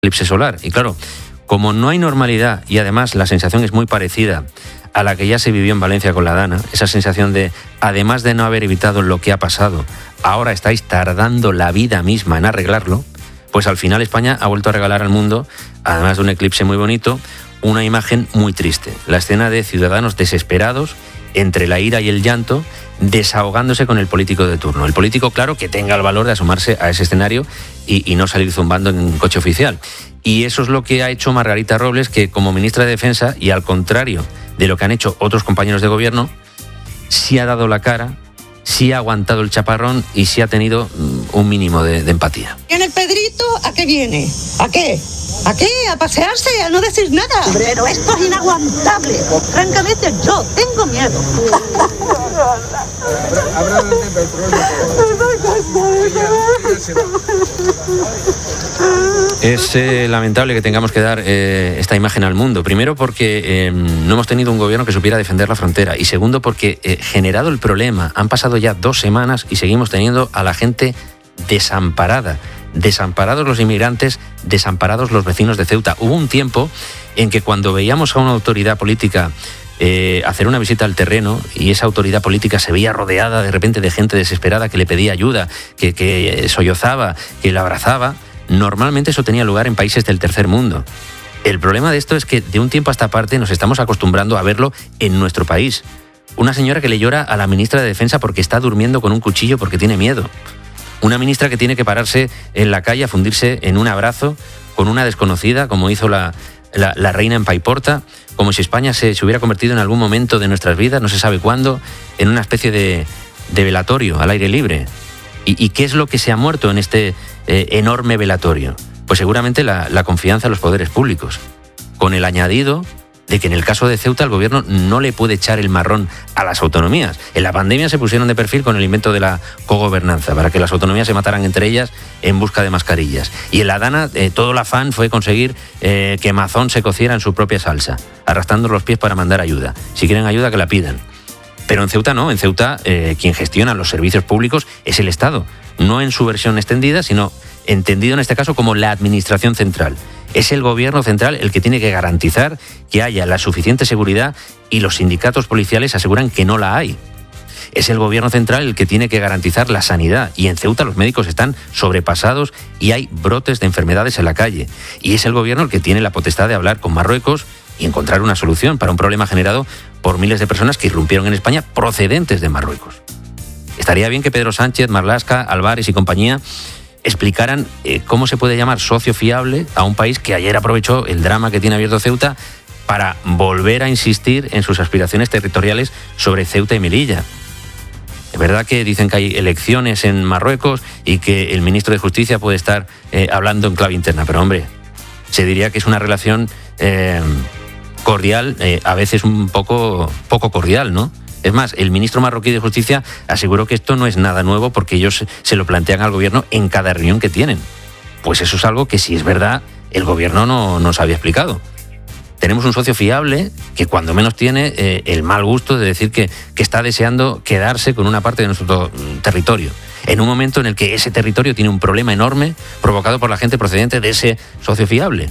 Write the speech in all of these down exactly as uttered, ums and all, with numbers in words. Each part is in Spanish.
eclipse solar. Y claro, como no hay normalidad y además la sensación es muy parecida a la que ya se vivió en Valencia con la Dana, esa sensación de, además de no haber evitado lo que ha pasado, ahora estáis tardando la vida misma en arreglarlo, pues al final España ha vuelto a regalar al mundo, además de un eclipse muy bonito, una imagen muy triste. La escena de ciudadanos desesperados, entre la ira y el llanto, desahogándose con el político de turno. El político, claro, que tenga el valor de asomarse a ese escenario y, y no salir zumbando en un coche oficial. Y eso es lo que ha hecho Margarita Robles, que como ministra de Defensa, y al contrario de lo que han hecho otros compañeros de gobierno, sí ha dado la cara, sí ha aguantado el chaparrón y sí ha tenido un mínimo de, de empatía. ¿En el Pedrito a qué viene? ¿A qué? ¿A qué? ¿A pasearse? ¿A no decir nada? Pero esto es inaguantable. Francamente, yo tengo miedo. Es eh, lamentable que tengamos que dar eh, esta imagen al mundo. Primero porque eh, no hemos tenido un gobierno que supiera defender la frontera. Y segundo porque, eh, generado el problema, han pasado ya dos semanas y seguimos teniendo a la gente desamparada. Desamparados los inmigrantes, desamparados los vecinos de Ceuta. Hubo un tiempo en que cuando veíamos a una autoridad política eh, hacer una visita al terreno y esa autoridad política se veía rodeada de repente de gente desesperada que le pedía ayuda, que, que sollozaba, que la abrazaba, normalmente eso tenía lugar en países del tercer mundo. El problema de esto es que de un tiempo a esta parte nos estamos acostumbrando a verlo en nuestro país. Una señora que le llora a la ministra de Defensa porque está durmiendo con un cuchillo porque tiene miedo. Una ministra que tiene que pararse en la calle a fundirse en un abrazo con una desconocida, como hizo la, la, la reina en Paiporta, como si España se, se hubiera convertido en algún momento de nuestras vidas, no se sabe cuándo, en una especie de, de velatorio al aire libre. ¿Y, ¿Y qué es lo que se ha muerto en este eh, enorme velatorio? Pues seguramente la, la confianza en los poderes públicos, con el añadido de que en el caso de Ceuta el gobierno no le puede echar el marrón a las autonomías. En la pandemia se pusieron de perfil con el invento de la cogobernanza, para que las autonomías se mataran entre ellas en busca de mascarillas. Y en la Dana eh, todo el afán fue conseguir eh, que Mazón se cociera en su propia salsa, arrastrando los pies para mandar ayuda. Si quieren ayuda, que la pidan. Pero en Ceuta no, en Ceuta eh, quien gestiona los servicios públicos es el Estado, no en su versión extendida, sino entendido en este caso como la administración central. Es el gobierno central el que tiene que garantizar que haya la suficiente seguridad y los sindicatos policiales aseguran que no la hay. Es el gobierno central el que tiene que garantizar la sanidad y en Ceuta los médicos están sobrepasados y hay brotes de enfermedades en la calle. Y es el gobierno el que tiene la potestad de hablar con Marruecos y encontrar una solución para un problema generado por miles de personas que irrumpieron en España procedentes de Marruecos. Estaría bien que Pedro Sánchez, Marlaska, Álvarez y compañía explicaran eh, cómo se puede llamar socio fiable a un país que ayer aprovechó el drama que tiene abierto Ceuta para volver a insistir en sus aspiraciones territoriales sobre Ceuta y Melilla. Es verdad que dicen que hay elecciones en Marruecos y que el ministro de Justicia puede estar eh, hablando en clave interna, pero hombre, se diría que es una relación eh, cordial, eh, a veces un poco, poco cordial, ¿no? Es más, el ministro marroquí de Justicia aseguró que esto no es nada nuevo porque ellos se lo plantean al gobierno en cada reunión que tienen. Pues eso es algo que, si es verdad, el gobierno no nos había explicado. Tenemos un socio fiable que cuando menos tiene eh, el mal gusto de decir que, que está deseando quedarse con una parte de nuestro territorio, en un momento en el que ese territorio tiene un problema enorme provocado por la gente procedente de ese socio fiable.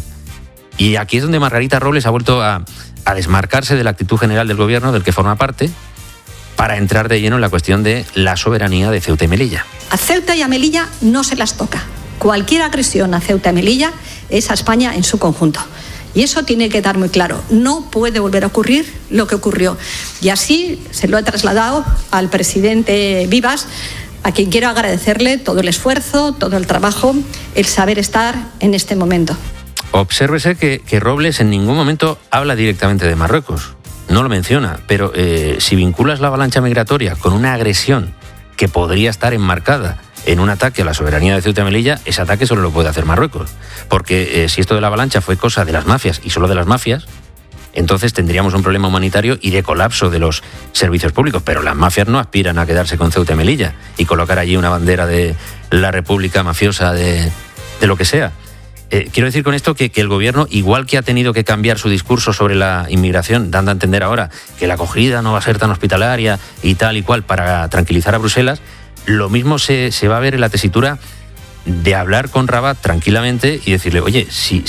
Y aquí es donde Margarita Robles ha vuelto a, a desmarcarse de la actitud general del gobierno del que forma parte, para entrar de lleno en la cuestión de la soberanía de Ceuta y Melilla. A Ceuta y a Melilla no se las toca. Cualquier agresión a Ceuta y Melilla es a España en su conjunto. Y eso tiene que quedar muy claro. No puede volver a ocurrir lo que ocurrió. Y así se lo he trasladado al presidente Vivas, a quien quiero agradecerle todo el esfuerzo, todo el trabajo, el saber estar en este momento. Obsérvese que, que Robles en ningún momento habla directamente de Marruecos. No lo menciona, pero eh, si vinculas la avalancha migratoria con una agresión que podría estar enmarcada en un ataque a la soberanía de Ceuta y Melilla, ese ataque solo lo puede hacer Marruecos. Porque eh, si esto de la avalancha fue cosa de las mafias y solo de las mafias, entonces tendríamos un problema humanitario y de colapso de los servicios públicos. Pero las mafias no aspiran a quedarse con Ceuta y Melilla y colocar allí una bandera de la república mafiosa de, de lo que sea. Eh, quiero decir con esto que, que el gobierno, igual que ha tenido que cambiar su discurso sobre la inmigración, dando a entender ahora que la acogida no va a ser tan hospitalaria y tal y cual para tranquilizar a Bruselas, lo mismo se, se va a ver en la tesitura de hablar con Rabat tranquilamente y decirle, oye, si,